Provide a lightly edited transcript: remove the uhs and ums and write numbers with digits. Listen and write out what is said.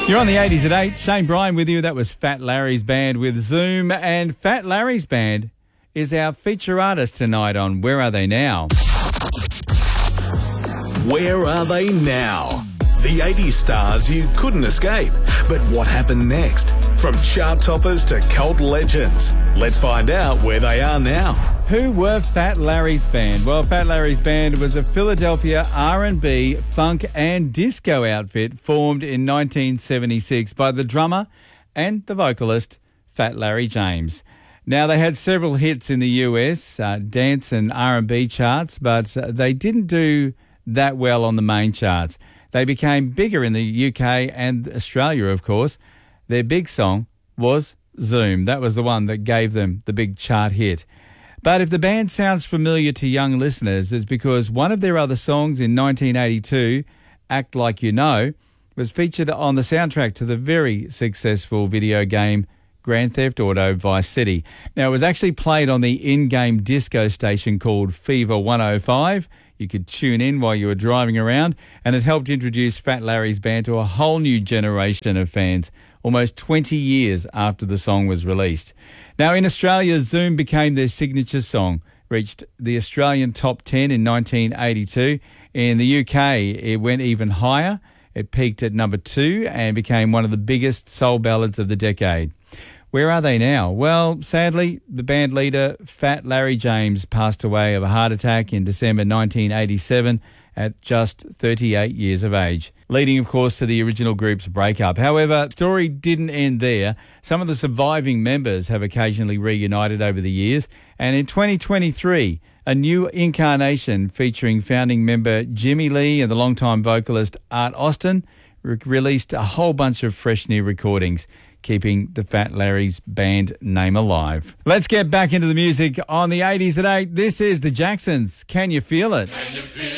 You're on the 80s at 8. Shane Bryan with you. That was Fat Larry's band with Zoom. And Fat Larry's band is our feature artist tonight on Where Are They Now? Where are they now? The 80s stars you couldn't escape. But what happened next? From chart toppers to cult legends. Let's find out where they are now. Who were Fat Larry's band? Well, Fat Larry's band was a Philadelphia R&B, funk and disco outfit formed in 1976 by the drummer and the vocalist, Fat Larry James. Now, they had several hits in the US, dance and R&B charts, but they didn't do that well on the main charts. They became bigger in the UK and Australia, of course. Their big song was Zoom. That was the one that gave them the big chart hit. But if the band sounds familiar to young listeners, it's because one of their other songs in 1982, Act Like You Know, was featured on the soundtrack to the very successful video game Grand Theft Auto Vice City. Now, it was actually played on the in-game disco station called Fever 105. You could tune in while you were driving around, and it helped introduce Fat Larry's band to a whole new generation of fans, almost 20 years after the song was released. Now, in Australia, Zoom became their signature song, reached the Australian top 10 in 1982. In the UK, it went even higher. It peaked at number 2 and became one of the biggest soul ballads of the decade. Where are they now? Well, sadly, the band leader, Fat Larry James, passed away of a heart attack in December 1987 at just 38 years of age, leading, of course, to the original group's breakup. However, the story didn't end there. Some of the surviving members have occasionally reunited over the years, and in 2023, a new incarnation featuring founding member Jimmy Lee and the longtime vocalist Art Austin released a whole bunch of fresh new recordings, keeping the Fat Larry's band name alive. Let's get back into the music on the 80s at 8. This is the Jacksons. Can you feel it? Can you feel